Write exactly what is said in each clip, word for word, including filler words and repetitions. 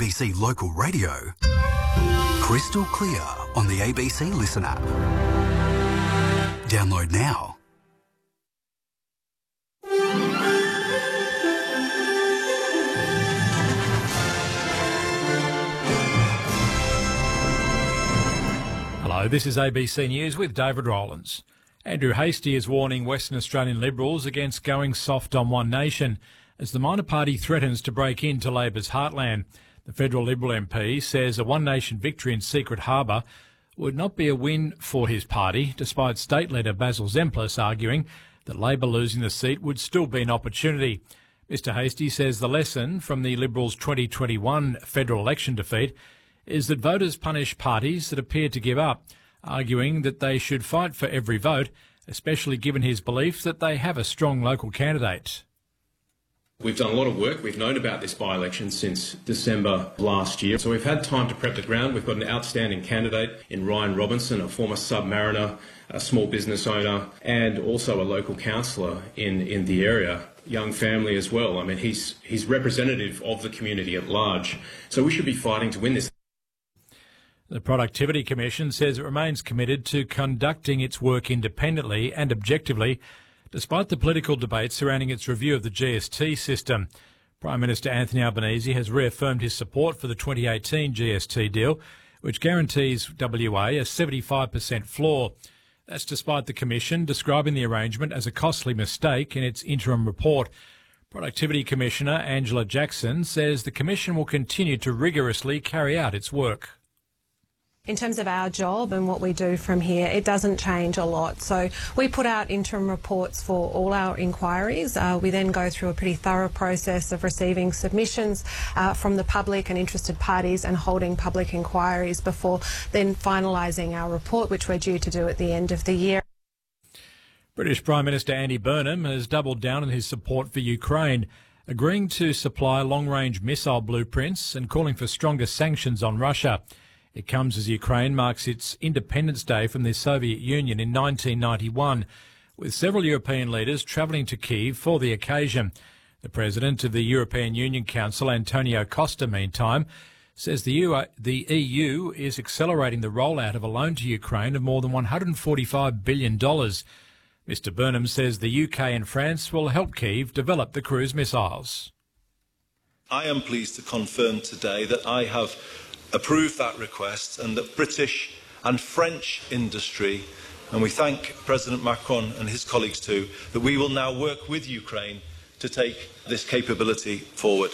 B C local radio, crystal clear on the A B C Listen app. Download now. Hello, this is A B C News with David Rowlands. Andrew Hastie is warning Western Australian Liberals against going soft on One Nation as the minor party threatens to break into Labor's heartland. The federal Liberal M P says a One Nation victory in Secret Harbour would not be a win for his party, despite state leader Basil Zemplis arguing that Labor losing the seat would still be an opportunity. Mister Hastie says the lesson from the Liberals' twenty twenty-one federal election defeat is that voters punish parties that appear to give up, arguing that they should fight for every vote, especially given his belief that they have a strong local candidate. We've done a lot of work. We've known about this by-election since December last year, so we've had time to prep the ground. We've got an outstanding candidate in Ryan Robinson, a former submariner, a small business owner, and also a local councillor in, in the area. Young family as well. I mean, he's, he's representative of the community at large, so we should be fighting to win this. The Productivity Commission says it remains committed to conducting its work independently and objectively, despite the political debate surrounding its review of the G S T system. Prime Minister Anthony Albanese has reaffirmed his support for the twenty eighteen G S T deal, which guarantees W A a seventy-five percent floor. That's despite the Commission describing the arrangement as a costly mistake in its interim report. Productivity Commissioner Angela Jackson says the Commission will continue to rigorously carry out its work. In terms of our job and what we do from here, it doesn't change a lot. So we put out interim reports for all our inquiries. Uh, we then go through a pretty thorough process of receiving submissions uh, from the public and interested parties and holding public inquiries before then finalising our report, which we're due to do at the end of the year. British Prime Minister Andy Burnham has doubled down on his support for Ukraine, agreeing to supply long-range missile blueprints and calling for stronger sanctions on Russia. It comes as Ukraine marks its Independence Day from the Soviet Union in nineteen ninety-one, with several European leaders travelling to Kyiv for the occasion. The President of the European Union Council, Antonio Costa, meantime, says the, U- the E U is accelerating the rollout of a loan to Ukraine of more than one hundred forty-five billion dollars. Mister Burnham says the U K and France will help Kyiv develop the cruise missiles. I am pleased to confirm today that I have approved that request and that British and French industry, and we thank President Macron and his colleagues too, that we will now work with Ukraine to take this capability forward.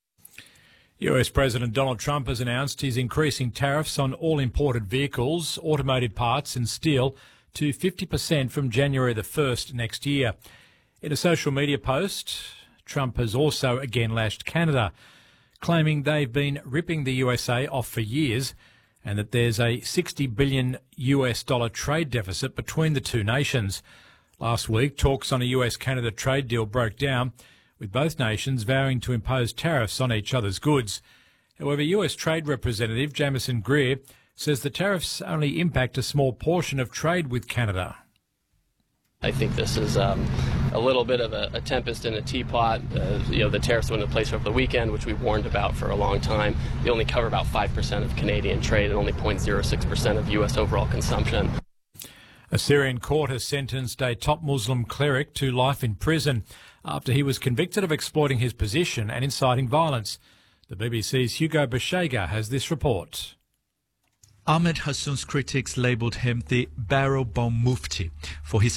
U S President Donald Trump has announced he's increasing tariffs on all imported vehicles, automotive parts and steel to fifty percent from January the first next year. In a social media post, Trump has also again lashed Canada, claiming they've been ripping the U S A off for years and that there's a sixty billion U S dollar trade deficit between the two nations. Last week, talks on a U S-Canada trade deal broke down, with both nations vowing to impose tariffs on each other's goods. However, U S Trade Representative Jamieson Greer says the tariffs only impact a small portion of trade with Canada. I think this is um, a little bit of a, a tempest in a teapot. Uh, you know, the tariffs went into place over the weekend, which we warned about for a long time. They only cover about five percent of Canadian trade and only zero point zero six percent of U S overall consumption. A Syrian court has sentenced a top Muslim cleric to life in prison after he was convicted of exploiting his position and inciting violence. The B B C's Hugo Bashega has this report. Ahmed Hassoun's critics labelled him the barrel bomb mufti.